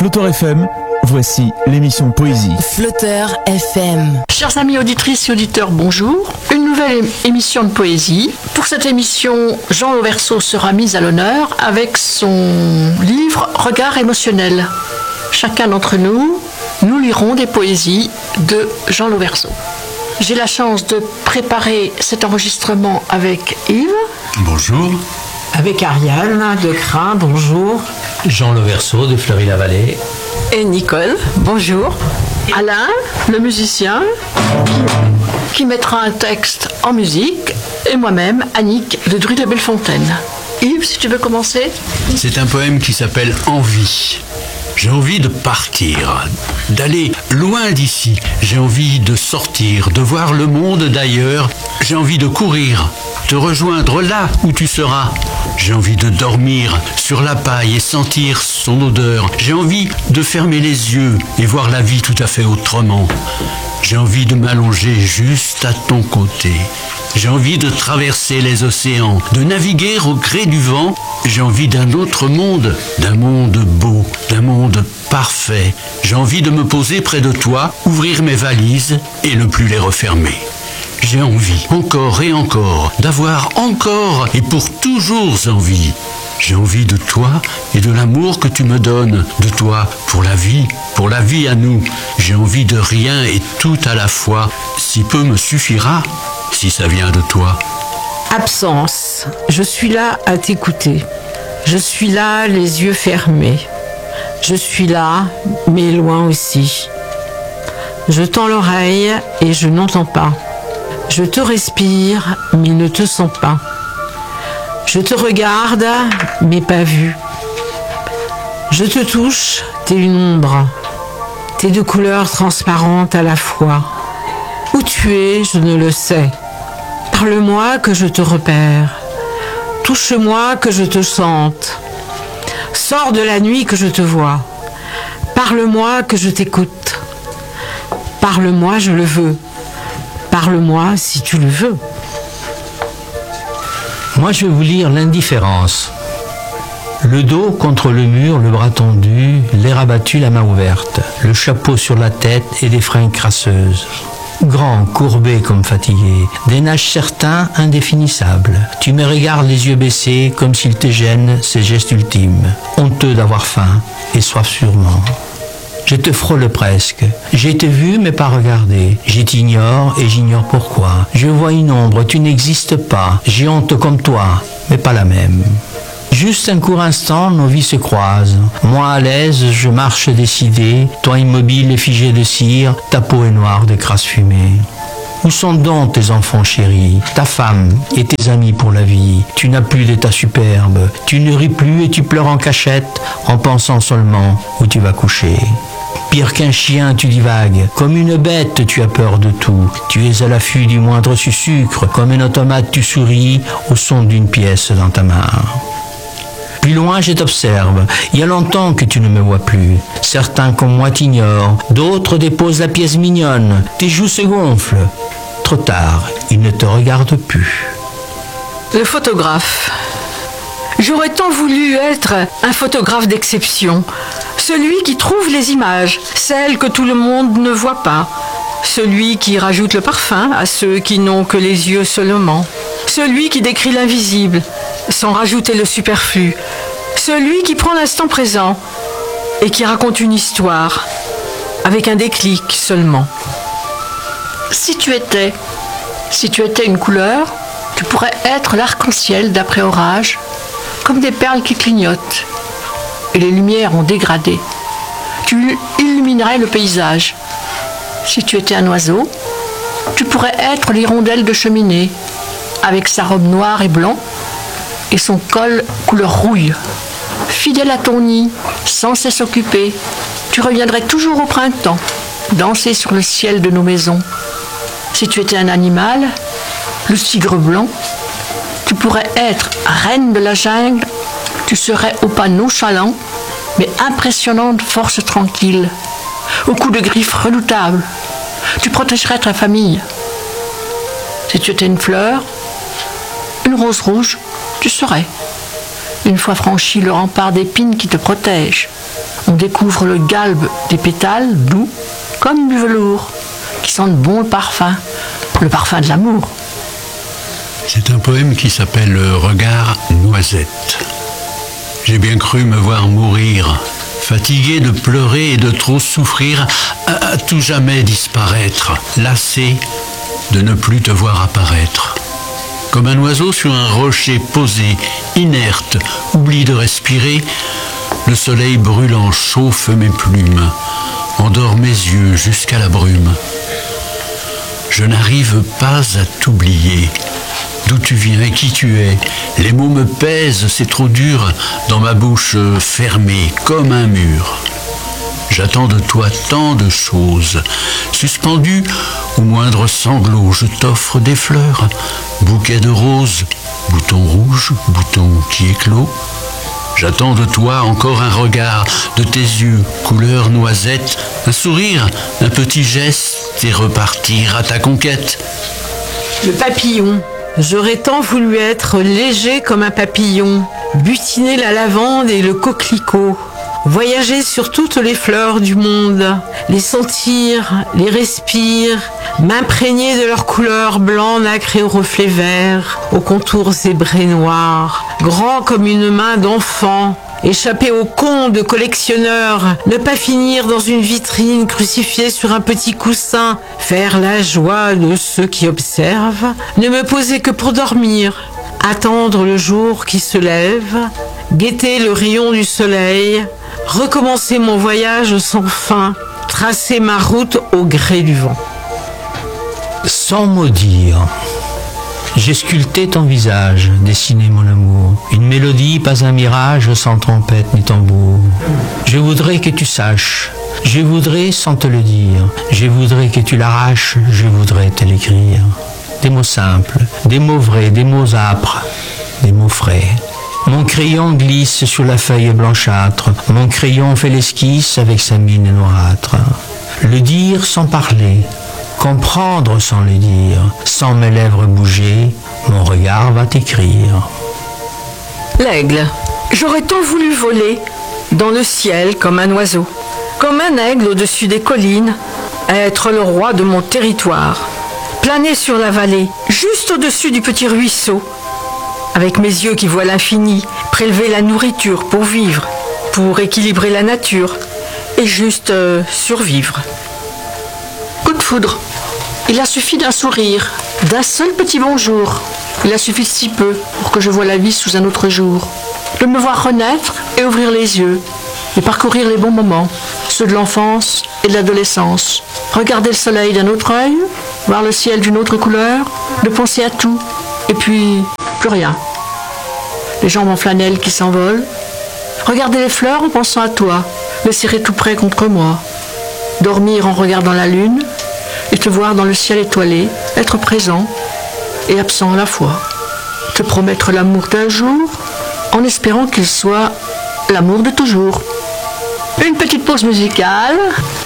Flotteur FM, voici l'émission Poésie. Flotteur FM. Chers amis auditrices et auditeurs, bonjour. Une nouvelle émission de poésie. Pour cette émission, Jean Lauverceau sera mis à l'honneur avec son livre Regard émotionnel. Chacun d'entre nous, nous lirons des poésies de Jean Lauverceau. J'ai la chance de préparer cet enregistrement avec Yves. Bonjour. Avec Ariane de Crin, bonjour. Jean Lauverceau de Fleury-la-Vallée. Et Nicole, bonjour. Alain, le musicien, qui mettra un texte en musique. Et moi-même, Annick de Druy-de-Bellefontaine. Yves, si tu veux commencer. C'est un poème qui s'appelle Envie. J'ai envie de partir, d'aller loin d'ici. J'ai envie de sortir, de voir le monde d'ailleurs. J'ai envie de courir, te rejoindre là où tu seras. J'ai envie de dormir sur la paille et sentir son odeur. J'ai envie de fermer les yeux et voir la vie tout à fait autrement. J'ai envie de m'allonger juste à ton côté. J'ai envie de traverser les océans, de naviguer au gré du vent. J'ai envie d'un autre monde, d'un monde beau, d'un monde parfait. J'ai envie de me poser près de toi, ouvrir mes valises et ne plus les refermer. J'ai envie, encore et encore, d'avoir encore et pour toujours envie. J'ai envie de toi et de l'amour que tu me donnes, de toi pour la vie à nous. J'ai envie de rien et tout à la fois, si peu me suffira, si ça vient de toi. Absence, je suis là à t'écouter. Je suis là les yeux fermés. Je suis là, mais loin aussi. Je tends l'oreille et je n'entends pas. Je te respire, mais ne te sens pas. Je te regarde, mais pas vu. Je te touche, t'es une ombre. T'es de couleurs transparentes à la fois. Où tu es, je ne le sais. Parle-moi que je te repère. Touche-moi que je te sente. Sors de la nuit que je te vois. Parle-moi que je t'écoute. Parle-moi, je le veux. Parle-moi si tu le veux. Moi, je vais vous lire L'indifférence. Le dos contre le mur, le bras tendu, l'air abattu, la main ouverte, le chapeau sur la tête et les fringues crasseuses. Grand, courbé comme fatigué, des nages certains, indéfinissables. Tu me regardes les yeux baissés comme s'il te gêne ces gestes ultimes, honteux d'avoir faim et soif sûrement. Je te frôle presque. J'ai te vu mais pas regardé. Je t'ignore et j'ignore pourquoi. Je vois une ombre, tu n'existes pas. J'ai honte comme toi, mais pas la même. Juste un court instant, nos vies se croisent. Moi à l'aise, je marche décidé. Toi immobile et figé de cire, ta peau est noire de crasse fumée. Où sont donc tes enfants chéris, ta femme et tes amis pour la vie? Tu n'as plus d'état superbe. Tu ne ris plus et tu pleures en cachette, en pensant seulement où tu vas coucher. Pire qu'un chien, tu divagues. Comme une bête, tu as peur de tout. Tu es à l'affût du moindre sucre. Comme un automate, tu souris au son d'une pièce dans ta main. Plus loin, je t'observe. Il y a longtemps que tu ne me vois plus. Certains comme moi t'ignorent. D'autres déposent la pièce mignonne. Tes joues se gonflent. Trop tard, ils ne te regardent plus. Le photographe. J'aurais tant voulu être un photographe d'exception. Celui qui trouve les images, celles que tout le monde ne voit pas. Celui qui rajoute le parfum à ceux qui n'ont que les yeux seulement. Celui qui décrit l'invisible, sans rajouter le superflu. Celui qui prend l'instant présent et qui raconte une histoire, avec un déclic seulement. Si tu étais une couleur, tu pourrais être l'arc-en-ciel d'après orage, comme des perles qui clignotent, et les lumières ont dégradé. Tu illuminerais le paysage. Si tu étais un oiseau, tu pourrais être l'hirondelle de cheminée, avec sa robe noire et blanc, et son col couleur rouille. Fidèle à ton nid, sans cesse occupé, tu reviendrais toujours au printemps, danser sur le ciel de nos maisons. Si tu étais un animal, le tigre blanc, tu pourrais être reine de la jungle, tu serais au pas nonchalant, mais impressionnante force tranquille, au coup de griffes redoutables, tu protégerais ta famille. Si tu étais une fleur, une rose rouge, tu serais. Une fois franchi le rempart d'épines qui te protège, On découvre le galbe des pétales doux comme du velours, qui sentent bon le parfum de l'amour. C'est un poème qui s'appelle « Regard noisette ». J'ai bien cru me voir mourir, fatigué de pleurer et de trop souffrir, à tout jamais disparaître, lassé de ne plus te voir apparaître. Comme un oiseau sur un rocher posé, inerte, oublie de respirer, le soleil brûlant chauffe mes plumes, endort mes yeux jusqu'à la brume. Je n'arrive pas à t'oublier. D'où tu viens et qui tu es, les mots me pèsent, c'est trop dur, dans ma bouche fermée comme un mur. J'attends de toi tant de choses, suspendu au moindre sanglot, je t'offre des fleurs, bouquet de roses, bouton rouge, bouton qui éclot. J'attends de toi encore un regard, de tes yeux, couleur noisette, un sourire, un petit geste, et repartir à ta conquête. Le papillon. J'aurais tant voulu être léger comme un papillon, butiner la lavande et le coquelicot, voyager sur toutes les fleurs du monde, les sentir, les respirer, m'imprégner de leurs couleurs blanc, nacré aux reflets verts, aux contours zébrés noirs, grand comme une main d'enfant, échapper au con de collectionneur, ne pas finir dans une vitrine crucifiée sur un petit coussin, faire la joie de ceux qui observent, ne me poser que pour dormir, attendre le jour qui se lève, guetter le rayon du soleil, recommencer mon voyage sans fin, tracer ma route au gré du vent. Sans mot dire, j'ai sculpté ton visage, dessiné mon amour. Une mélodie, pas un mirage, sans trompette ni tambour. Je voudrais que tu saches, je voudrais sans te le dire. Je voudrais que tu l'arraches, je voudrais te l'écrire. Des mots simples, des mots vrais, des mots âpres, des mots frais. Mon crayon glisse sur la feuille blanchâtre. Mon crayon fait l'esquisse avec sa mine noirâtre. Le dire sans parler. Comprendre sans le dire, sans mes lèvres bouger, mon regard va t'écrire. L'aigle. J'aurais tant voulu voler dans le ciel comme un oiseau, comme un aigle au-dessus des collines, être le roi de mon territoire, planer sur la vallée, juste au-dessus du petit ruisseau, avec mes yeux qui voient l'infini, prélever la nourriture pour vivre, pour équilibrer la nature, et juste survivre. Coup de foudre. Il a suffi d'un sourire, d'un seul petit bonjour. Il a suffi de si peu pour que je voie la vie sous un autre jour. De me voir renaître et ouvrir les yeux, et parcourir les bons moments, ceux de l'enfance et de l'adolescence. Regarder le soleil d'un autre œil, voir le ciel d'une autre couleur, de penser à tout, et puis plus rien. Les jambes en flanelle qui s'envolent. Regarder les fleurs en pensant à toi, les serrer tout près contre moi. Dormir en regardant la lune, et te voir dans le ciel étoilé, être présent et absent à la fois. Te promettre l'amour d'un jour, en espérant qu'il soit l'amour de toujours. Une petite pause musicale,